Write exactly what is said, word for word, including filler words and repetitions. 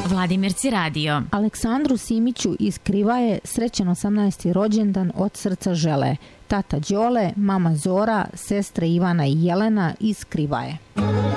Vladimirci radio. Aleksandru Simiću iz Krivaje srećan osamnaesti rođendan od srca žele. Tata Đole, mama Zora, sestre Ivana i Jelena iz Krivaje.